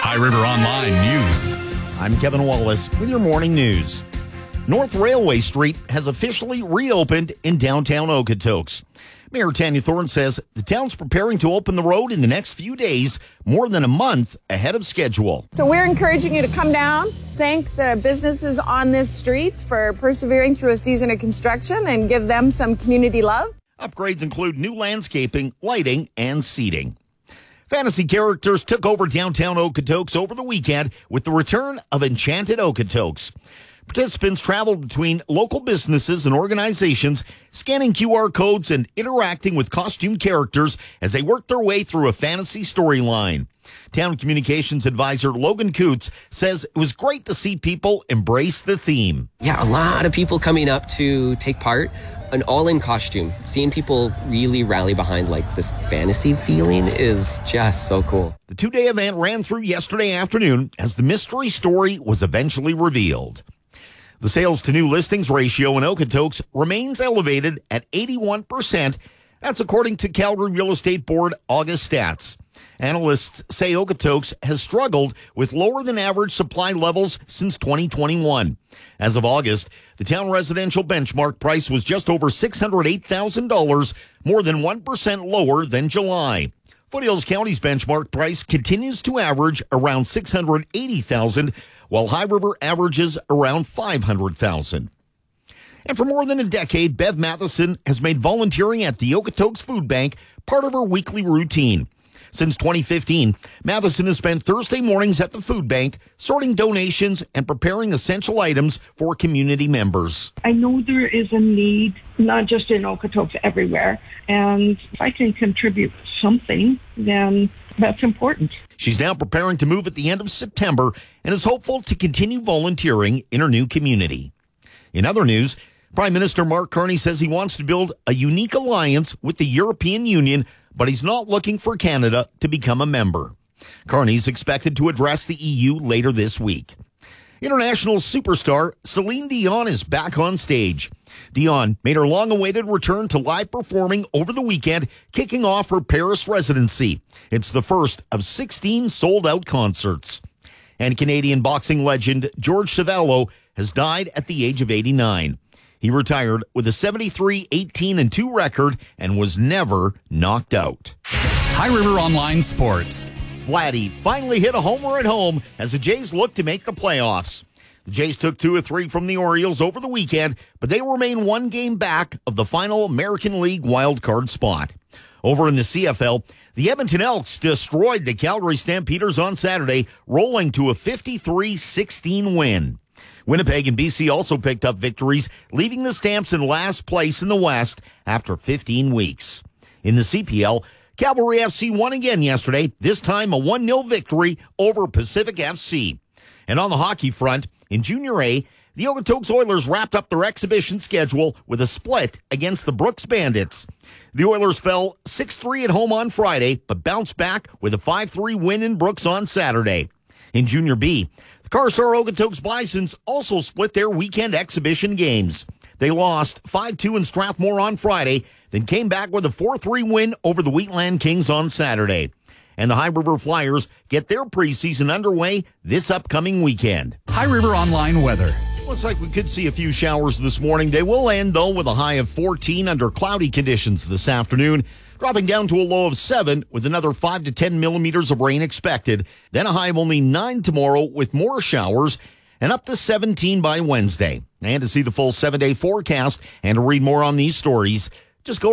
High River Online News. I'm Kevin Wallace with your morning news. North Railway Street has officially reopened in downtown Okotoks. Mayor Tanya Thorne says the town's preparing to open the road in the next few days, more than a month ahead of schedule. So we're encouraging you to come down, thank the businesses on this street for persevering through a season of construction and give them some community love. Upgrades include new landscaping, lighting, and seating. Fantasy characters took over downtown Okotoks over the weekend with the return of Enchanted Okotoks. Participants traveled between local businesses and organizations, scanning QR codes and interacting with costumed characters as they worked their way through a fantasy storyline. Town Communications Advisor Logan Coots says it was great to see people embrace the theme. Yeah, a lot of people coming up to take part. An all-in costume. Seeing people really rally behind like this fantasy feeling is just so cool. The two-day event ran through yesterday afternoon as the mystery story was eventually revealed. The sales to new listings ratio in Okotoks remains elevated at 81%. That's according to Calgary Real Estate Board August stats. Analysts say Okotoks has struggled with lower than average supply levels since 2021. As of August, the town residential benchmark price was just over $608,000, more than 1% lower than July. Foothills County's benchmark price continues to average around $680,000, while High River averages around $500,000. And for more than a decade, Bev Matheson has made volunteering at the Okotoks Food Bank part of her weekly routine. Since 2015, Matheson has spent Thursday mornings at the food bank, sorting donations and preparing essential items for community members. I know there is a need, not just in Okotoks, everywhere. And if I can contribute something, then that's important. She's now preparing to move at the end of September and is hopeful to continue volunteering in her new community. In other news, Prime Minister Mark Carney says he wants to build a unique alliance with the European Union, but he's not looking for Canada to become a member. Carney's expected to address the EU later this week. International superstar Celine Dion is back on stage. Dion made her long-awaited return to live performing over the weekend, kicking off her Paris residency. It's the first of 16 sold-out concerts. And Canadian boxing legend George Savello has died at the age of 89. He retired with a 73-18-2 record and was never knocked out. High River Online Sports. Vladdy finally hit a homer at home as the Jays look to make the playoffs. The Jays took 2 of 3 from the Orioles over the weekend, but they remain one game back of the final American League wildcard spot. Over in the CFL, the Edmonton Elks destroyed the Calgary Stampeders on Saturday, rolling to a 53-16 win. Winnipeg and BC also picked up victories, leaving the Stamps in last place in the West after 15 weeks. In the CPL, Cavalry FC won again yesterday, this time a 1-0 victory over Pacific FC. And on the hockey front, in Junior A, the Okotoks Oilers wrapped up their exhibition schedule with a split against the Brooks Bandits. The Oilers fell 6-3 at home on Friday, but bounced back with a 5-3 win in Brooks on Saturday. In Junior B, the Carsar Okotoks Bisons also split their weekend exhibition games. They lost 5-2 in Strathmore on Friday, then came back with a 4-3 win over the Wheatland Kings on Saturday. And the High River Flyers get their preseason underway this upcoming weekend. High River Online weather. Looks like we could see a few showers this morning. They will end, though, with a high of 14 under cloudy conditions this afternoon, dropping down to a low of 7 with another 5 to 10 millimeters of rain expected. Then a high of only 9 tomorrow with more showers, and up to 17 by Wednesday. And to see the full 7-day forecast and to read more on these stories, just go